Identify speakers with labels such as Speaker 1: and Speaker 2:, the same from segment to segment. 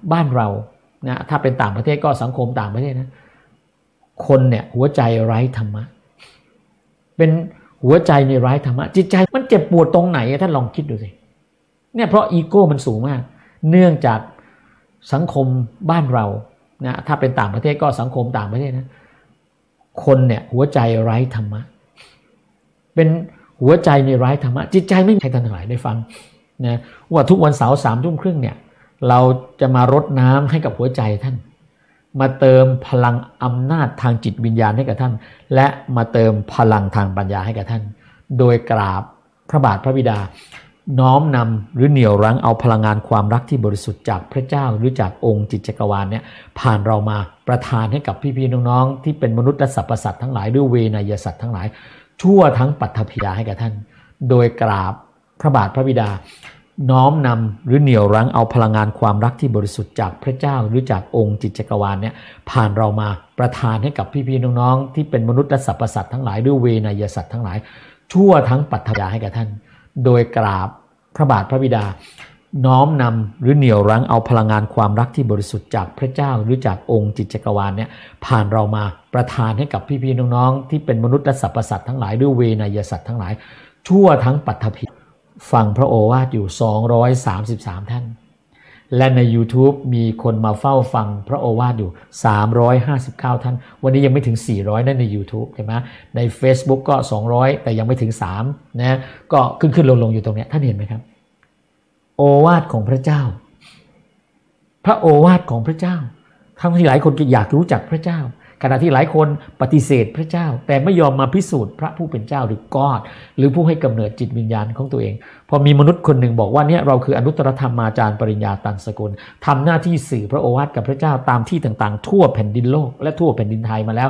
Speaker 1: บ้านเรานะถ้าเป็นต่างประเทศก็สังคมต่างประเทศนะคนเนี่ยหัวใจไร้ธรรมะเป็นหัวใจในไร้ธรรมะจิตใจมันเจ็บปวดตรงไหนท่านลองคิดดูสิเนี่ยเพราะอีโก้มันสูงมากเนื่องจากสังคมบ้านเรานะถ้าเป็นต่างประเทศก็สังคมต่างประเทศนะคนเนี่ยหัวใจไร้ธรรมะเป็นหัวใจในไร้ธรรมะจิตใจไม่มีใครทั้งหลายได้ฟังนะว่าทุกวันเสาร์3:30เนี่ยเราจะมารดน้ำให้กับหัวใจท่านมาเติมพลังอำนาจทางจิตวิญญาณให้กับท่านและมาเติมพลังทางปัญญาให้กับท่านโดยกราบพระบาทพระบิดาน้อมนำหรือเหนี่ยวรั้งเอาพลังงานความรักที่บริสุทธิ์จากพระเจ้าหรือจากองค์จิตจักรวาลเนี่ยผ่านเรามาประทานให้กับพี่ๆน้องๆที่เป็นมนุษย์และสรรพสัตว์ทั้งหลายด้วยเวนยสัตว์ทั้งหลายทั่วทั้งปัทภียาให้กับท่านโดยกราบพระบาทพระบิดาน้อมนำหรือเหนี่ยวรั้งเอาพลังงานความรักที่บริสุทธิ์จากพระเจ้าหรือจากองค์จิตจักรวาลเนี่ยผ่านเรามาประทานให้กับพี่ๆน้องๆที่เป็นมนุษย์และสรรพสัตว์ทั้งหลายด้วยเวนยสัตว์ทั้งหลายทั่วทั้งปัทภียาให้กับท่านโดยกราบพระบาทพระบิดาน้อมนำหรือเหนี่ยวรั้งเอาพลังงานความรักที่บริสุทธิ์จากพระเจ้าหรือจากองค์จิตจักรวาลเนี่ยผ่านเรามาประทานให้กับพี่ๆน้องๆที่เป็นมนุษย์และสรรพสัตว์ทั้งหลายด้วยเวนยสัตว์ทั้งหลายทั่วทั้งปัทภียาฟังพระโอวาทอยู่233ท่านและใน YouTube มีคนมาเฝ้าฟังพระโอวาทอยู่359ท่านวันนี้ยังไม่ถึง400นั่นใน YouTube ใช่ไหมใน Facebook ก็200แต่ยังไม่ถึง3นะก็ขึ้นลงอยู่ตรงนี้ท่านเห็นไหมครับโอวาทของพระเจ้าพระโอวาทของพระเจ้าทั้งที่หลายคนอยากรู้จักพระเจ้าขณะที่หลายคนปฏิเสธพระเจ้าแต่ไม่ยอมมาพิสูจน์พระผู้เป็นเจ้าหรือกอดหรือผู้ให้กำเนิดจิตวิญญาณของตัวเองพอมีมนุษย์คนหนึ่งบอกว่าเนี่ยเราคืออนุตตรธรรมาจารย์ปริญญาตันสกุลทำหน้าที่สื่อพระโอวาทกับพระเจ้าตามที่ต่างๆทั่วแผ่นดินโลกและทั่วแผ่นดินไทยมาแล้ว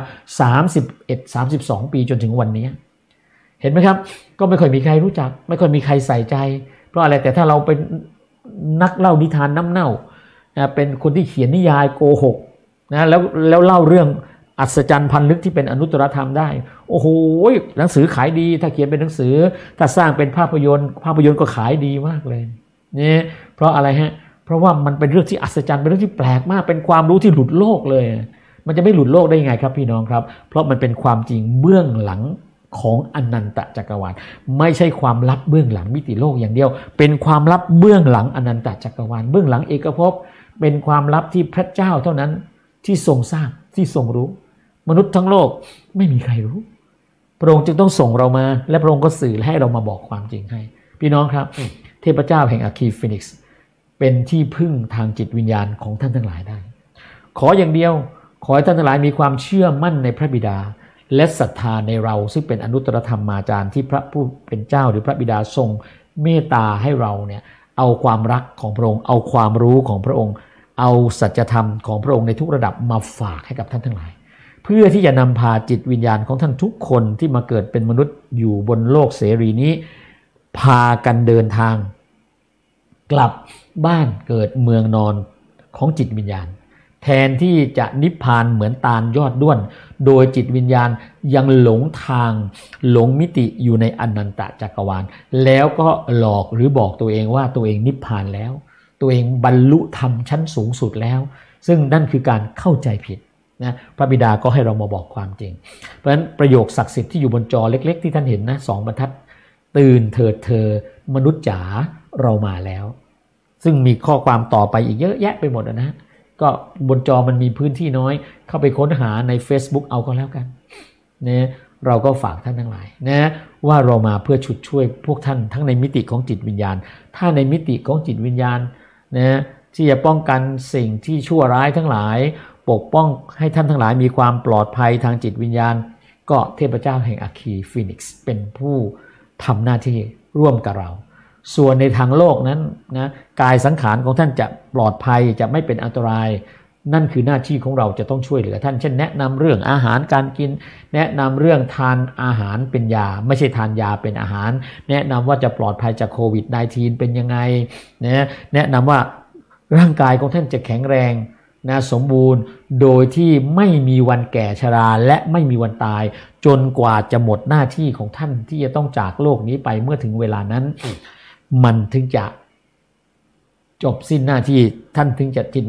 Speaker 1: 31-32 ปีจนถึงวันนี้เห็นไหมครับก็ไม่ค่อยมีใครรู้จักไม่ค่อยมีใครใส่ใจเพราะอะไรแต่ถ้าเราเป็นนักเล่านิทานน้ำเน่าเป็นคนที่เขียนนิยายโกหกนะแล้วเล่าเรื่องอัศจรรย์พันลึกที่เป็นอนุตตรธรรมได้โอ้โหหนังสือขายดีถ้าเขียนเป็นหนังสือถ้าสร้างเป็นภาพยนตร์ก็ขายดีมากเลยนี่เพราะอะไรฮะเพราะว่ามันเป็นเรื่องที่อัศจรรย์เป็นเรื่องที่แปลกมากเป็นความรู้ที่หลุดโลกเลยมันจะไม่หลุดโลกได้ยังไงครับพี่น้องครับเพราะมันเป็นความจริงเบื้องหลังของอนันตจักรวาลไม่ใช่ความลับเบื้องหลังมิติโลกอย่างเดียวเป็นความลับเบื้องหลังอนันตจักรวาลเบื้องหลังเอกภพเป็นความลับที่พระเจ้าเท่านั้นที่ทรงทราบที่ทรงรู้มนุษย์ทั้งโลกไม่มีใครรู้พระองค์จึงต้องส่งเรามาและพระองค์ก็สื่อให้เรามาบอกความจริงให้พี่น้องครับเทพเจ้าแห่งอาคีฟีนิกซ์เป็นที่พึ่งทางจิตวิญญาณของท่านทั้งหลายได้ขออย่างเดียวขอให้ท่านทั้งหลายมีความเชื่อมั่นในพระบิดาและศรัทธาในเราซึ่งเป็นอนุตตรธรรมาจารย์ที่พระผู้เป็นเจ้าหรือพระบิดาทรงเมตตาให้เราเนี่ยเอาความรักของพระองค์เอาความรู้ของพระองค์เอาสัจธรรมของพระองค์ในทุกระดับมาฝากให้กับท่านทั้งหลายเพื่อที่จะนำพาจิตวิญญาณของท่านทุกคนที่มาเกิดเป็นมนุษย์อยู่บนโลกเสรีนี้พากันเดินทางกลับบ้านเกิดเมืองนอนของจิตวิญญาณแทนที่จะนิพพานเหมือนตาลยอดด้วนโดยจิตวิญญาณยังหลงทางหลงมิติอยู่ในอนันตจักรวาลแล้วก็หลอกหรือบอกตัวเองว่าตัวเองนิพพานแล้วตัวเองบรรลุธรรมชั้นสูงสุดแล้วซึ่งนั่นคือการเข้าใจผิดนะพระบิดาก็ให้เรามาบอกความจริงเพราะฉะนั้นประโยคศักดิ์สิทธิ์ที่อยู่บนจอเล็กๆที่ท่านเห็นนะ2 บรรทัดตื่นเถิดเธอมนุษย์จ๋าเรามาแล้วซึ่งมีข้อความต่อไปอีกเยอะแยะไปหมดนะก็บนจอมันมีพื้นที่น้อยเข้าไปค้นหาใน Facebook เอาก็แล้วกันนะเราก็ฝากท่านทั้งหลายนะว่าเรามาเพื่อฉุดช่วยพวกท่านทั้งในมิติของจิตวิญญาณถ้าในมิติของจิตวิญญาณนะที่จะป้องกันสิ่งที่ชั่วร้ายทั้งหลายปกป้องให้ท่านทั้งหลายมีความปลอดภัยทางจิตวิญญาณก็เทพเจ้าแห่งอาคีฟีนิกซ์เป็นผู้ทำหน้าที่ร่วมกับเราส่วนในทางโลกนั้นนะกายสังขารของท่านจะปลอดภัยจะไม่เป็นอันตรายนั่นคือหน้าที่ของเราจะต้องช่วยเหลือท่านเช่นแนะนำเรื่องอาหารการกินแนะนำเรื่องทานอาหารเป็นยาไม่ใช่ทานยาเป็นอาหารแนะนำว่าจะปลอดภัยจากโควิด -19 เป็นยังไงแนะนำว่าร่างกายของท่านจะแข็งแรงนะสมบูรณ์โดยที่ไม่มีวันแก่ชราและไม่มีวันตายจนกว่าจะหมดหน้าที่ของท่านที่จะต้องจากโลกนี้ไปเมื่อถึงเวลานั้นมันถึงจะจบสิ้นหน้าที่ท่านถึงจะ